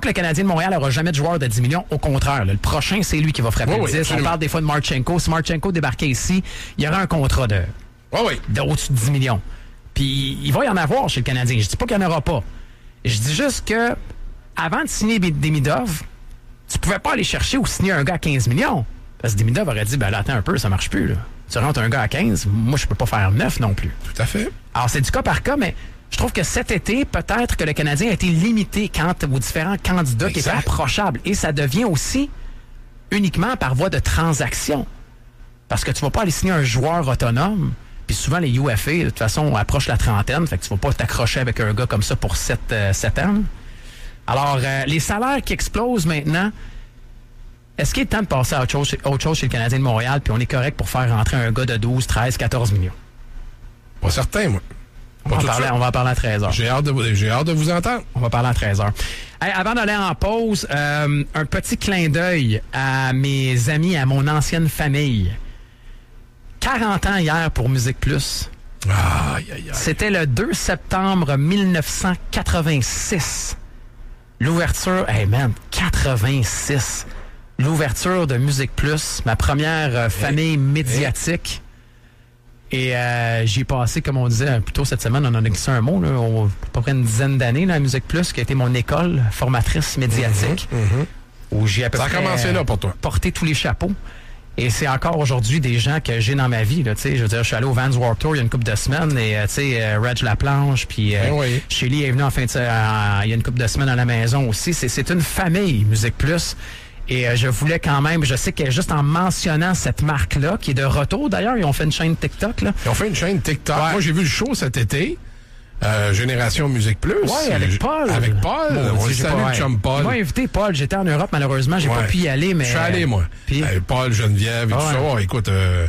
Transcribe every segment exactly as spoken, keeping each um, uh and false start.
que le Canadien de Montréal n'aura jamais de joueur de dix millions. Au contraire, là, le prochain, c'est lui qui va frapper oui, le dix. oui, On parle des fois de Marchenko. Si Marchenko débarquait ici, il y aurait un contrat de, oui, oui. de au-dessus de dix millions. Puis il va y en avoir chez le Canadien. Je dis pas qu'il n'y en aura pas. Je dis juste que avant de signer Demidov, tu pouvais pas aller chercher ou signer un gars à quinze millions. Parce que Demidov aurait dit, ben là, attends un peu, ça marche plus, là. Tu rentres un gars à quinze, moi, je peux pas faire neuf non plus. Tout à fait. Alors, c'est du cas par cas, mais je trouve que cet été, peut-être que le Canadien a été limité quant aux différents candidats exact. Qui étaient approchables. Et ça devient aussi uniquement par voie de transaction. Parce que tu vas pas aller signer un joueur autonome. Puis souvent, les U F A, de toute façon, approchent la trentaine. Fait que tu vas pas t'accrocher avec un gars comme ça pour sept ans. Alors, euh, les salaires qui explosent maintenant, est-ce qu'il est temps de passer à autre chose, autre chose chez le Canadien de Montréal, puis on est correct pour faire rentrer un gars de douze, treize, quatorze millions? Pas certain, moi. On va, en parler, on va en parler à treize heures. J'ai hâte de vous, j'ai hâte de vous entendre. On va parler à treize heures. Hey, avant d'aller en pause, euh, un petit clin d'œil à mes amis, à mon ancienne famille. quarante ans hier pour Musique Plus. Aïe, aïe, aïe. C'était le deux septembre mille neuf cent quatre-vingt-six. L'ouverture, hey man, quatre-vingt-six. L'ouverture de Musique Plus, ma première euh, famille hey. médiatique. Hey. Et euh, j'y ai passé, comme on disait plus tôt cette semaine, on en a glissé un mot, là, on, à peu près une dizaine d'années là, à Musique Plus, qui a été mon école formatrice médiatique. Mm-hmm, mm-hmm. Où j'ai à peu Ça a près commencé là pour toi. porté tous les chapeaux. Et c'est encore aujourd'hui des gens que j'ai dans ma vie. Là, je veux dire, je suis allé au Vans Warped Tour il y a une couple de semaines et tu sais, Reg Laplanche, puis euh, oui. Shelly est venu en fin de euh, il y a une couple de semaines à la maison aussi. C'est, c'est une famille, Musique Plus. Et euh, je voulais quand même, je sais que juste en mentionnant cette marque-là, qui est de retour d'ailleurs, ils ont fait une chaîne TikTok. Là. Ils ont fait une chaîne TikTok. Ouais. Moi, j'ai vu le show cet été. Euh, Génération Musique Plus. Oui, avec Paul. Avec Paul. Bon, on le salue, le chum Paul. Il m'a invité, Paul. J'étais en Europe, malheureusement. J'ai ouais. pas pu y aller, mais... Je suis allé, moi. Puis... Euh, Paul, Geneviève et ah, tout ouais. ça. Écoute, euh,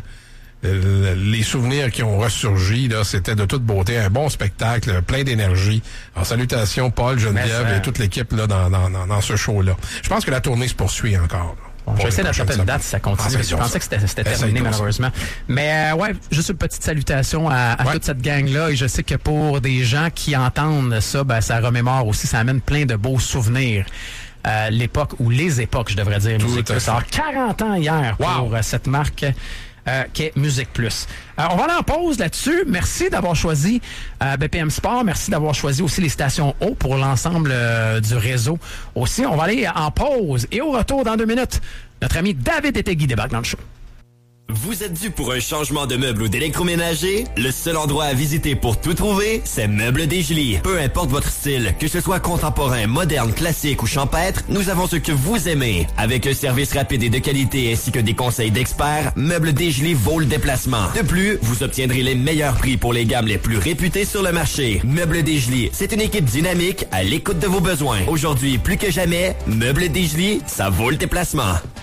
euh, les souvenirs qui ont ressurgi, là, c'était de toute beauté. Un bon spectacle, plein d'énergie. Alors, salutations, Paul, Geneviève ça... et toute l'équipe là dans, dans, dans, dans ce show-là. Je pense que la tournée se poursuit encore. Bon, je vais essayer d'attraper une date si ça continue. Ah, je pensais que c'était, c'était terminé, malheureusement. Mais euh, ouais, juste une petite salutation à, à ouais. toute cette gang-là. Et je sais que pour des gens qui entendent ça, ben, ça remémore aussi, ça amène plein de beaux souvenirs. Euh, l'époque, ou les époques, je devrais dire. Musique Plus. Alors, quarante ans hier wow. pour euh, cette marque euh, qui est Musique Plus. Euh, on va aller en pause là-dessus. Merci d'avoir choisi euh, B P M Sport. Merci d'avoir choisi aussi les stations haut pour l'ensemble euh, du réseau. Aussi, on va aller en pause. Et au retour, dans deux minutes, notre ami David Etegui débarque dans le show. Vous êtes dû pour un changement de meuble ou d'électroménager? Le seul endroit à visiter pour tout trouver, c'est Meubles Desjolies. Peu importe votre style, que ce soit contemporain, moderne, classique ou champêtre, nous avons ce que vous aimez. Avec un service rapide et de qualité ainsi que des conseils d'experts, Meubles Desjolies vaut le déplacement. De plus, vous obtiendrez les meilleurs prix pour les gammes les plus réputées sur le marché. Meubles Desjolies, c'est une équipe dynamique à l'écoute de vos besoins. Aujourd'hui, plus que jamais, Meubles Desjolies, ça vaut le déplacement.